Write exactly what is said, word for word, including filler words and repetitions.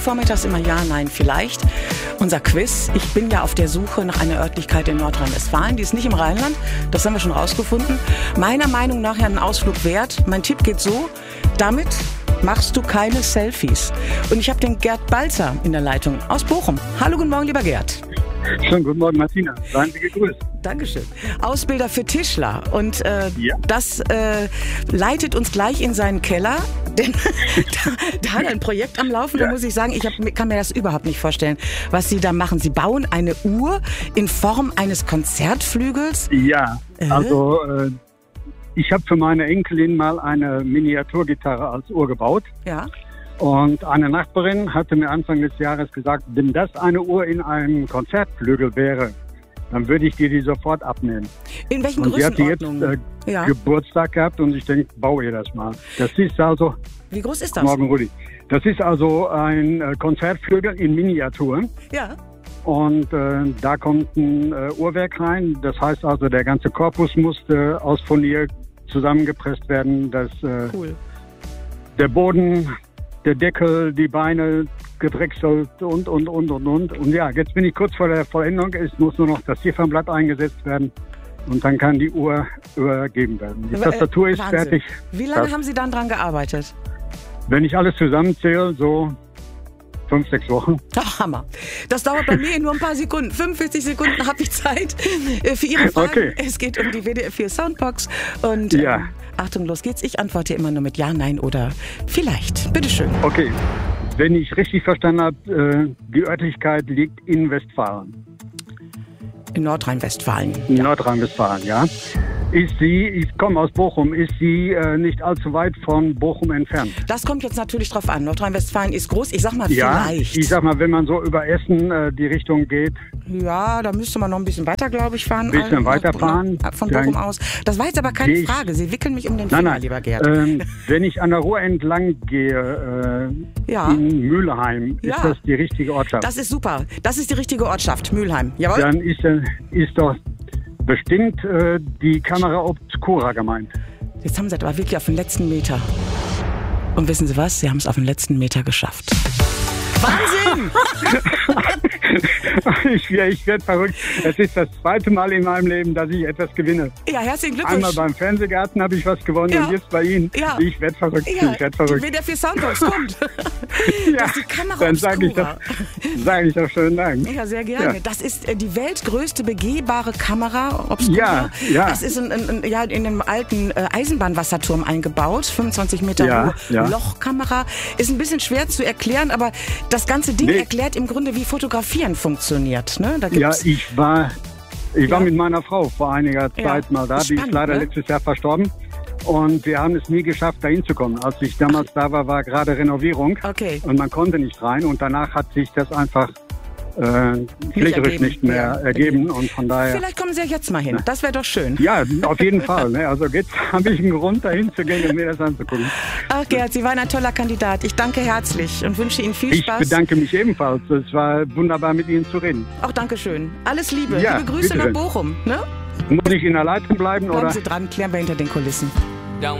vormittags immer Ja, Nein, Vielleicht. Unser Quiz. Ich bin ja auf der Suche nach einer Örtlichkeit in Nordrhein-Westfalen. Die ist nicht im Rheinland. Das haben wir schon rausgefunden. Meiner Meinung nach ja einen Ausflug wert. Mein Tipp geht so. Damit machst du keine Selfies. Und ich habe den Gerd Balzer in der Leitung aus Bochum. Hallo, guten Morgen, lieber Gerd. Schönen guten Morgen, Martina. Seien Sie gegrüßt. Dankeschön. Ausbilder für Tischler. Und äh, ja. das äh, leitet uns gleich in seinen Keller. Denn da, da hat er ein Projekt am Laufen. Ja. Da muss ich sagen, ich hab, kann mir das überhaupt nicht vorstellen, was Sie da machen. Sie bauen eine Uhr in Form eines Konzertflügels. Ja, äh? also äh, ich habe für meine Enkelin mal eine Miniaturgitarre als Uhr gebaut. Ja. Und eine Nachbarin hatte mir Anfang des Jahres gesagt, wenn das eine Uhr in einem Konzertflügel wäre, dann würde ich dir die sofort abnehmen. In welchen und Größenordnungen? Sie hat jetzt äh, ja. Geburtstag gehabt und ich denke, baue ihr das mal. Das ist also... Wie groß ist das? Morgen, Rudi. Das ist also ein äh, Konzertflügel in Miniatur. Ja. Und äh, da kommt ein äh, Uhrwerk rein. Das heißt also, der ganze Korpus musste aus Furnier zusammengepresst werden. Das, äh, cool. Der Boden, der Deckel, die Beine gedrechselt und, und, und, und, und. Und ja, jetzt bin ich kurz vor der Vollendung. Es muss nur noch das Ziffernblatt eingesetzt werden. Und dann kann die Uhr übergeben werden. Die Tastatur ist Wahnsinn. fertig. Wie lange das, haben Sie dann dran gearbeitet? Wenn ich alles zusammenzähle, so fünf, sechs Wochen. Ach, Hammer. Das dauert bei mir nur ein paar Sekunden. fünfundvierzig Sekunden habe ich Zeit für Ihre Fragen. Okay. Es geht um die W D R vier Soundbox. Und ja. ähm, Achtung, los geht's. Ich antworte immer nur mit Ja, Nein oder Vielleicht. Bitteschön. Okay. Wenn ich richtig verstanden habe, äh, die Örtlichkeit liegt in Westfalen. In Nordrhein-Westfalen. In ja. Nordrhein-Westfalen, ja. Ist sie, ich komme aus Bochum, ist sie äh, nicht allzu weit von Bochum entfernt? Das kommt jetzt natürlich drauf an. Nordrhein-Westfalen ist groß. Ich sag mal ja, vielleicht. Ich sag mal, wenn man so über Essen äh, die Richtung geht. Ja, da müsste man noch ein bisschen weiter, glaube ich, fahren. Ein bisschen weiterfahren. Von Bochum aus. Das war jetzt aber keine ich, Frage. Sie wickeln mich um den Finger, nein, nein. lieber Gerd. Ähm, wenn ich an der Ruhr entlang gehe, äh, ja. in Mülheim, ja. ist das die richtige Ortschaft? Das ist super. Das ist die richtige Ortschaft, Mülheim. Jawohl. Dann ist, äh, ist doch bestimmt äh, die Kamera Obscura gemeint. Jetzt haben Sie das aber wirklich auf den letzten Meter. Und wissen Sie was? Sie haben es auf den letzten Meter geschafft. Wahnsinn! ich ich werde verrückt. Es ist das zweite Mal in meinem Leben, dass ich etwas gewinne. Ja, herzlichen Glückwunsch. Einmal beim Fernsehgarten habe ich was gewonnen ja. und jetzt bei Ihnen. Ja. Ich werde verrückt. Ja. Ich werde verrückt. Die W D R vier Soundbox kommt. ja. Das ist die Kamera Dann sage ich, sag ich doch schönen Dank. Ja, sehr gerne. Ja. Das ist äh, die weltgrößte begehbare Kamera Obscura. Ja, ja. Das ist in, in, ja, in einem alten äh, Eisenbahnwasserturm eingebaut. fünfundzwanzig Meter ja, hohe ja. Lochkamera. Ist ein bisschen schwer zu erklären, aber das ganze Ding nee. erklärt im Grunde, wie Fotografieren funktioniert. Ne? Da ja, ich war, ich ja. war mit meiner Frau vor einiger Zeit ja. mal da. Ist die spannend, ist leider ne? letztes Jahr verstorben. Und wir haben es nie geschafft, da hinzukommen. Als ich damals Ach. da war, war gerade Renovierung. Okay. Und man konnte nicht rein. Und danach hat sich das einfach äh, flickerisch nicht mehr ja. ergeben. Und von daher. Vielleicht kommen Sie ja jetzt mal hin. Ja. Das wäre doch schön. Ja, auf jeden Fall. Ne? Also jetzt habe ich einen Grund, da hinzugehen und mir das anzugucken. Ach Gerd, Sie waren ein toller Kandidat. Ich danke herzlich und wünsche Ihnen viel Spaß. Ich bedanke mich ebenfalls. Es war wunderbar, mit Ihnen zu reden. Auch danke schön. Alles Liebe. Ja, Liebe Grüße nach Bochum. Ne? Muss ich in der Leitung bleiben? Bleiben oder? Sie dran, klären wir hinter den Kulissen.